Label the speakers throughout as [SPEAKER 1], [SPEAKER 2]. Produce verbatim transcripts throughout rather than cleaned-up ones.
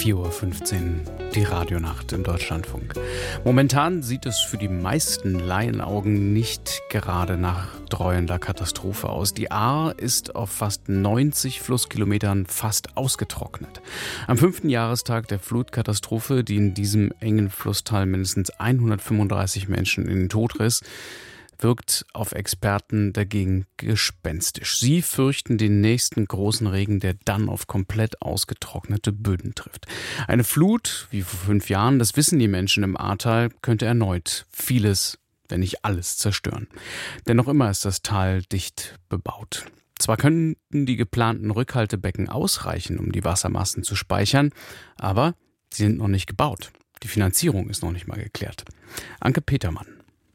[SPEAKER 1] vier Uhr fünfzehn, die Radionacht im Deutschlandfunk. Momentan sieht es für die meisten Laienaugen nicht gerade nach dreuender Katastrophe aus. Die Ahr ist auf fast neunzig Flusskilometern fast ausgetrocknet. Am fünften Jahrestag der Flutkatastrophe, die in diesem engen Flusstal mindestens hundertfünfunddreißig Menschen in den Tod riss, wirkt auf Experten dagegen gespenstisch. Sie fürchten den nächsten großen Regen, der dann auf komplett ausgetrocknete Böden trifft. Eine Flut, wie vor fünf Jahren, das wissen die Menschen im Ahrtal, könnte erneut vieles, wenn nicht alles, zerstören. Denn noch immer ist das Tal dicht bebaut. Zwar könnten die geplanten Rückhaltebecken ausreichen, um die Wassermassen zu speichern, aber sie sind noch nicht gebaut. Die Finanzierung ist noch nicht mal geklärt. Anke Petermann.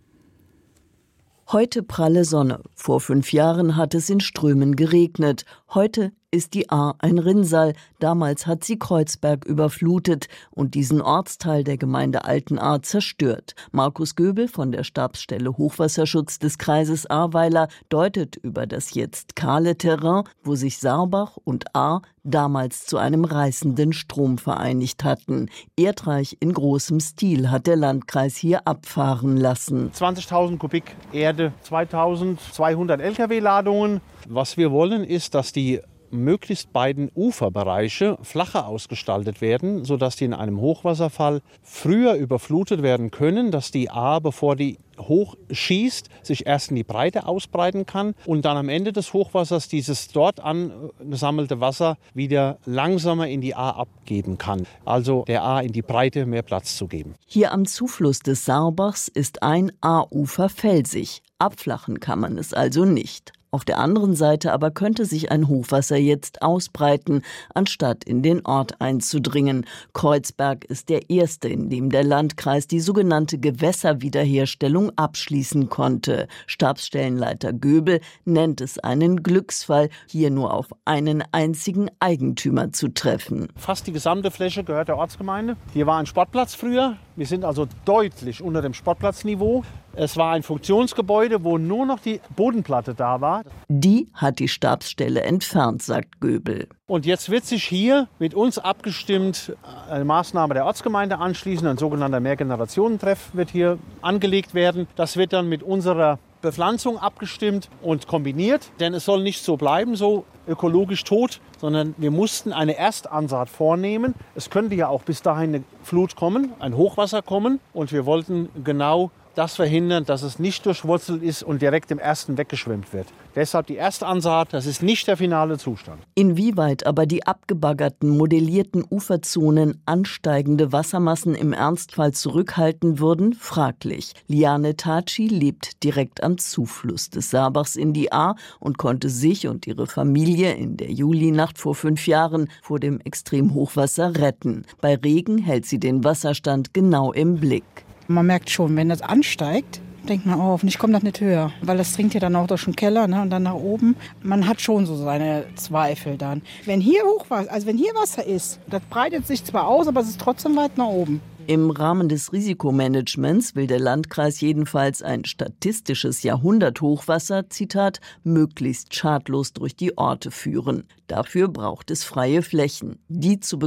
[SPEAKER 2] Heute pralle Sonne. Vor fünf Jahren hat es in Strömen geregnet. Heute ist die Ahr ein Rinnsal. Damals hat sie Kreuzberg überflutet und diesen Ortsteil der Gemeinde Altenahr zerstört. Markus Göbel von der Stabsstelle Hochwasserschutz des Kreises Ahrweiler deutet über das jetzt kahle Terrain, wo sich Sarbach und Ahr damals zu einem reißenden Strom vereinigt hatten. Erdreich in großem Stil hat der Landkreis hier abfahren lassen.
[SPEAKER 3] zwanzigtausend Kubik Erde, zweitausendzweihundert L K W-Ladungen. Was wir wollen, ist, dass die möglichst beiden Uferbereiche flacher ausgestaltet werden, sodass die in einem Hochwasserfall früher überflutet werden können, dass die Ahr, bevor die hochschießt, sich erst in die Breite ausbreiten kann und dann am Ende des Hochwassers dieses dort angesammelte Wasser wieder langsamer in die Ahr abgeben kann. Also der Ahr in die Breite mehr Platz zu geben.
[SPEAKER 2] Hier am Zufluss des Sarbachs ist ein Ahrufer felsig. Abflachen kann man es also nicht. Auf der anderen Seite aber könnte sich ein Hochwasser jetzt ausbreiten, anstatt in den Ort einzudringen. Kreuzberg ist der erste, in dem der Landkreis die sogenannte Gewässerwiederherstellung abschließen konnte. Stabsstellenleiter Göbel nennt es einen Glücksfall, hier nur auf einen einzigen Eigentümer zu treffen.
[SPEAKER 3] Fast die gesamte Fläche gehört der Ortsgemeinde. Hier war ein Sportplatz früher. Wir sind also deutlich unter dem Sportplatzniveau. Es war ein Funktionsgebäude, wo nur noch die Bodenplatte da war.
[SPEAKER 2] Die hat die Stabsstelle entfernt, sagt Göbel.
[SPEAKER 3] Und jetzt wird sich hier mit uns abgestimmt eine Maßnahme der Ortsgemeinde anschließen. Ein sogenannter Mehrgenerationentreff wird hier angelegt werden. Das wird dann mit unserer Bepflanzung abgestimmt und kombiniert. Denn es soll nicht so bleiben, so ökologisch tot, sondern wir mussten eine Erstansaat vornehmen. Es könnte ja auch bis dahin eine Flut kommen, ein Hochwasser kommen. Und wir wollten genau das verhindern, dass es nicht durchwurzelt ist und direkt im ersten weggeschwemmt wird. Deshalb die Erstansaat, das ist nicht der finale Zustand.
[SPEAKER 2] Inwieweit aber die abgebaggerten, modellierten Uferzonen ansteigende Wassermassen im Ernstfall zurückhalten würden, fraglich. Liane Taci lebt direkt am Zufluss des Sarbachs in die Ahr und konnte sich und ihre Familie in der Julinacht vor fünf Jahren vor dem Extremhochwasser retten. Bei Regen hält sie den Wasserstand genau im Blick.
[SPEAKER 4] Man merkt schon, wenn das ansteigt, denkt man, oh, hoffentlich kommt das nicht höher. Weil das dringt ja dann auch durch den Keller, ne, und dann nach oben. Man hat schon so seine Zweifel dann. Wenn hier Hochwasser, also wenn hier Wasser ist, das breitet sich zwar aus, aber es ist trotzdem weit nach oben.
[SPEAKER 2] Im Rahmen des Risikomanagements will der Landkreis jedenfalls ein statistisches Jahrhunderthochwasser, Zitat, möglichst schadlos durch die Orte führen. Dafür braucht es freie Flächen. Die zu